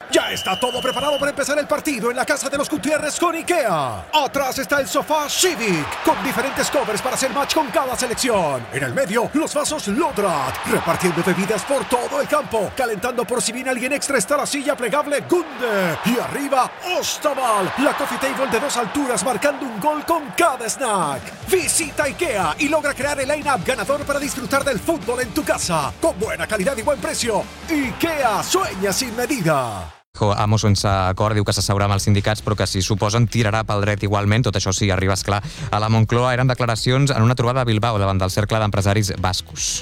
Ya está todo preparado para empezar el partido en la casa de los Gutiérrez con IKEA. Atrás está el sofá Civic, con diferentes covers para hacer match con cada selección. En el medio, los vasos Lodrat, repartiendo bebidas por todo el campo. Calentando por si viene alguien extra está la silla plegable Gunde. Y arriba, Ostaval, la coffee table de 2 alturas marcando un gol con cada snack. Visita IKEA y logra crear el line-up ganador para disfrutar del fútbol en tu casa. Con buena calidad y buen precio. IKEA, sueña sin medida. Amo sense acord, diu que s'asseurà amb els sindicats però que si s'oposen tirarà pel dret igualment. Tot això sí, arriba esclar a la Moncloa. Eren declaracions en una trobada a Bilbao davant del cercle d'empresaris bascos.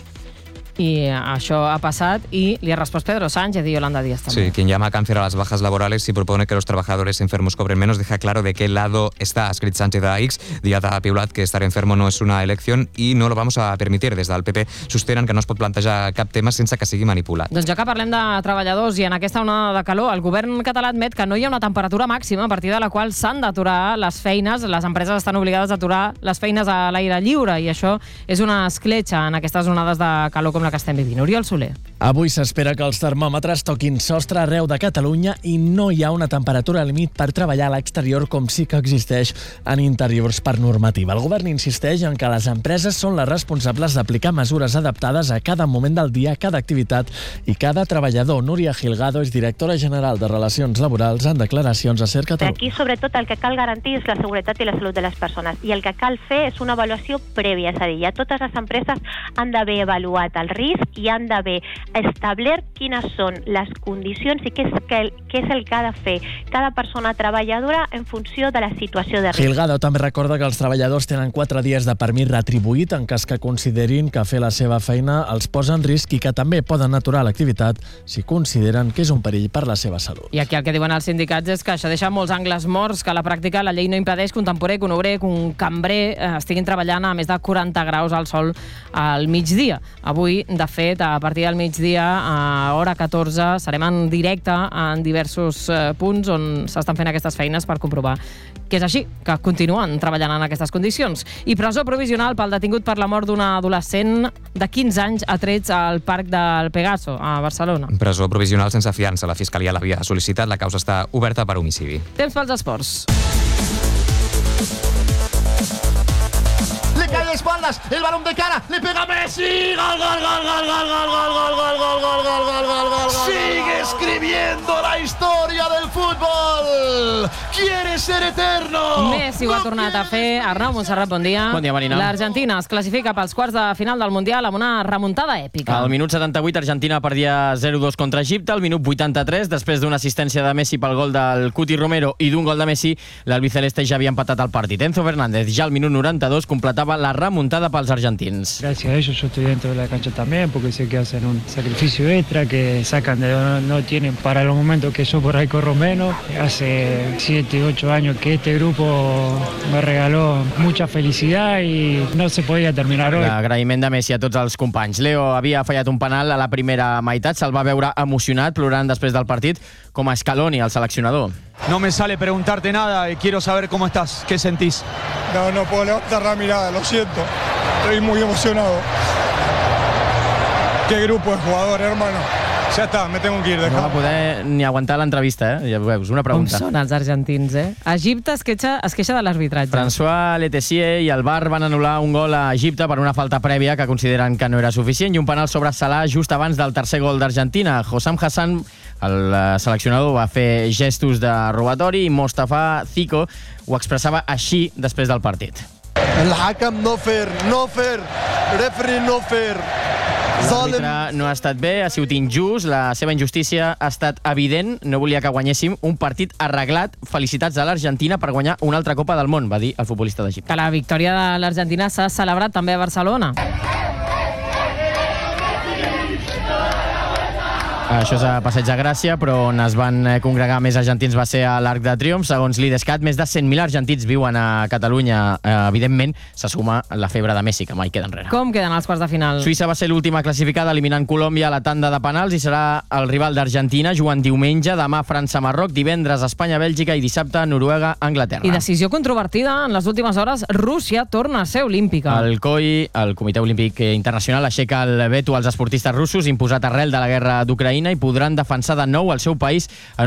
Y això ha pasado y le ha respuesto Pedro Sánchez y Yolanda Díaz también. Sí, quien llama a cáncer a las bajas laborales y propone que los trabajadores enfermos cobren menos, deja claro de qué lado está. Ha escrit Sánchez a X. Díaz ha piulat que estar enfermo no es una elección y no lo vamos a permitir. Des del PP sostenen que no es pot plantejar cap tema sense que sigui manipulat. Doncs ja que parlem de treballadors i en aquesta onada de calor, el govern català admet que no hi ha una temperatura màxima a partir de la qual s'han d'aturar les feines. Les empreses estan obligades a aturar les feines a l'aire lliure i això és una escletxa en aquestes onades de calor com la que estem vivint. Oriol Soler. Avui s'espera que els termòmetres toquin sostre arreu de Catalunya i no hi ha una temperatura límit per treballar a l'exterior com sí que existeix en interiors per normativa. El govern insisteix en que les empreses són les responsables d'aplicar mesures adaptades a cada moment del dia, cada activitat i cada treballador. Núria Gilgado és directora general de Relacions Laborals en declaracions a Ser Catalunya. Aquí, sobretot, el que cal garantir és la seguretat i la salut de les persones i el que cal fer és una avaluació prèvia, és a dir, ja totes les empreses han d'haver avaluat el risc i han d'haver establert quines són les condicions i què és el que ha de fer cada persona treballadora en funció de la situació de risc. Gilgado també recorda que els treballadors tenen 4 dies de permís retribuït en cas que considerin que fer la seva feina els posa en risc i que també poden aturar l'activitat si consideren que és un perill per la seva salut. I aquí el que diuen els sindicats és que això deixa molts angles morts, que a la pràctica la llei no impedeix que un temporer, que un obrer, que un cambrer estiguin treballant a més de 40 graus al sol al migdia. Avui, de fet, a partir del migdia, a hora 14, serem en directe en diversos punts on s'estan fent aquestes feines per comprovar que és així, que continuen treballant en aquestes condicions. I presó provisional pel detingut per la mort d'una adolescent de 15 anys a trets al Parc del Pegaso, a Barcelona. Presó provisional sense fiança. La Fiscalia l'havia sol·licitat. La causa està oberta per homicidi. Temps pels esports. Le cae de espaldas, el balón de cara, le pega Messi, gol, gol, gol, gol, gol, gol, gol, gol, gol, gol, gol, gol, gol, gol, gol. Sigue escribiendo la historia del fútbol. Quiere ser eterno. Messi ho ha tornat a fer. Arnau Montserrat, bon dia. Bon dia, Marina. L'Argentina es classifica pels quarts de final del Mundial amb una remuntada èpica. Al minut 78, Argentina perdia 0-2 contra Egipte. Al minut 83, després d'una assistència de Messi pel gol del Cuti Romero i d'un gol de Messi, l'albiceleste ja havia empatat el partit. Enzo Fernández, ja al minut 92, completava la remuntada pels argentins. Gracias a ellos yo estoy dentro de la cancha también, porque sé que hacen un sacrificio extra, que sacan de donde no tienen para los momentos que yo por ahí corro menos. Hace 7, 8 años que este grupo me regaló mucha felicidad y no se podía terminar hoy. L'agraïment de Messi a tots els companys. Leo havia fallat un penal a la primera meitat, se'l va veure emocionat, plorant després del partit, com a Scaloni, el seleccionador. No me sale preguntarte nada y quiero saber cómo estás, qué sentís. No puedo levantar la mirada, lo siento. Estoy muy emocionado. Qué grupo de jugadores, hermano. Ja està, me tengo que ir. No va poder ni aguantar l'entrevista, Ja veus, una pregunta. Com són els argentins, Egipte es queixa de l'arbitratge. François Letessier i el VAR van anul·lar un gol a Egipte per una falta prèvia que consideren que no era suficient i un penal sobre Salah just abans del tercer gol d'Argentina. Hossam Hassan, el seleccionador, va fer gestos de robatori i Mostafa Zico ho expressava així després del partit. El hakam no fair, referee no fair. L'àrbitre no ha estat bé, ha sigut injust, la seva injustícia ha estat evident, no volia que guanyéssim un partit arreglat. Felicitats a l'Argentina per guanyar una altra Copa del Món, va dir el futbolista d'Egipte. Que la victòria de l'Argentina s'ha celebrat també a Barcelona. Això és a Passeig de Gràcia, però on es van congregar més argentins va ser a l'Arc de Triomf. Segons l'IDESCAT, més de 100.000 argentins viuen a Catalunya. Evidentment, se suma la febre de Messi, que mai queda enrere. Com queden els quarts de final? Suïssa va ser l'última classificada, eliminant Colòmbia a la tanda de penals i serà el rival d'Argentina, jugant diumenge, demà França-Marroc, divendres Espanya-Bèlgica i dissabte Noruega-Anglaterra. I decisió controvertida en les últimes hores, Rússia torna a ser olímpica. El COI, el Comitè Olímpic Internacional, aixeca el veto als esportistes russos imposat arrel de la guerra d'Ucraïna i podran defensar de nou el seu país en